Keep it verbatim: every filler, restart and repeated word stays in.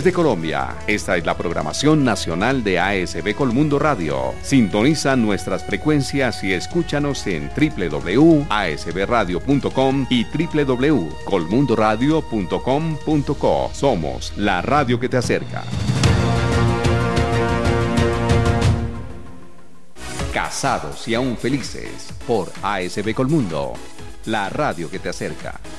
Desde Colombia, esta es la programación nacional de A S B Colmundo Radio. Sintoniza nuestras frecuencias y escúchanos en doble u doble u doble u punto a s b radio punto com y doble u doble u doble u punto colmundo radio punto com punto co. Somos la radio que te acerca. Casados y aún felices por A S B Colmundo, la radio que te acerca.